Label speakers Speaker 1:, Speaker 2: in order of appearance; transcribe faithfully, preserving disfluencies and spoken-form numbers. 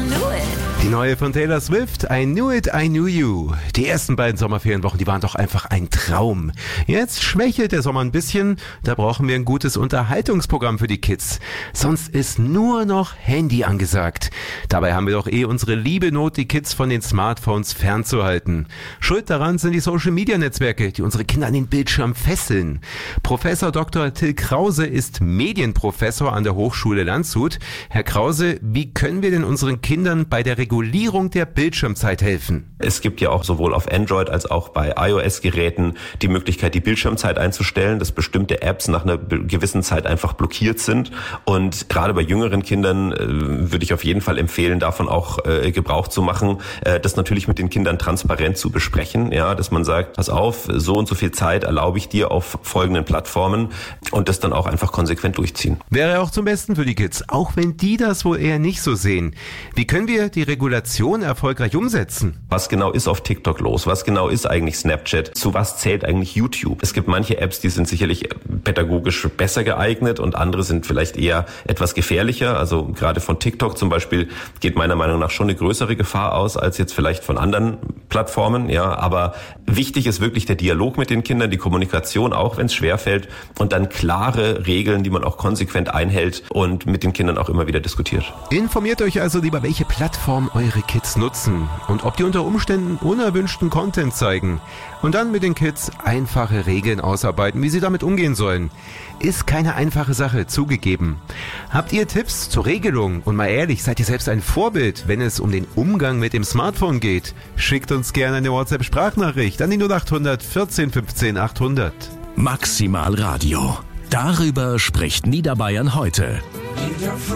Speaker 1: knew it.
Speaker 2: Die neue von Taylor Swift, I Knew It, I Knew You. Die ersten beiden Sommerferienwochen, die waren doch einfach ein Traum. Jetzt schwächelt der Sommer ein bisschen, da brauchen wir ein gutes Unterhaltungsprogramm für die Kids. Sonst ist nur noch Handy angesagt. Dabei haben wir doch eh unsere liebe Not, die Kids von den Smartphones fernzuhalten. Schuld daran sind die Social-Media-Netzwerke, die unsere Kinder an den Bildschirm fesseln. Professor Doktor Till Krause ist Medienprofessor an der Hochschule Landshut. Herr Krause, wie können wir denn unseren Kindern bei der Regulierung der Bildschirmzeit helfen?
Speaker 3: Es gibt ja auch sowohl auf Android als auch bei iOS-Geräten die Möglichkeit, die Bildschirmzeit einzustellen, dass bestimmte Apps nach einer gewissen Zeit einfach blockiert sind. Und gerade bei jüngeren Kindern äh, würde ich auf jeden Fall empfehlen, davon auch äh, Gebrauch zu machen, äh, das natürlich mit den Kindern transparent zu besprechen, ja, dass man sagt, pass auf, so und so viel Zeit erlaube ich dir auf folgenden Plattformen und das dann auch einfach konsequent durchziehen.
Speaker 2: Wäre auch zum Besten für die Kids, auch wenn die das wohl eher nicht so sehen. Wie können wir die Regulation erfolgreich umsetzen?
Speaker 3: Was genau ist auf TikTok los? Was genau ist eigentlich Snapchat? Zu was zählt eigentlich YouTube? Es gibt manche Apps, die sind sicherlich pädagogisch besser geeignet und andere sind vielleicht eher etwas gefährlicher. Also gerade von TikTok zum Beispiel geht meiner Meinung nach schon eine größere Gefahr aus als jetzt vielleicht von anderen Plattformen. Ja, aber wichtig ist wirklich der Dialog mit den Kindern, die Kommunikation, auch wenn es schwerfällt, und dann klare Regeln, die man auch konsequent einhält und mit den Kindern auch immer wieder diskutiert.
Speaker 2: Informiert euch also lieber, welche Plattform eure Kids nutzen und ob die unter Umständen unerwünschten Content zeigen. Und dann mit den Kids einfache Regeln ausarbeiten, wie sie damit umgehen sollen. Ist keine einfache Sache, zugegeben. Habt ihr Tipps zur Regelung? Und mal ehrlich, seid ihr selbst ein Vorbild, wenn es um den Umgang mit dem Smartphone geht? Schickt uns gerne eine WhatsApp-Sprachnachricht an die null acht hundert vierzehn fünfzehn achthundert.
Speaker 4: Maximal Radio. Darüber spricht Niederbayern heute.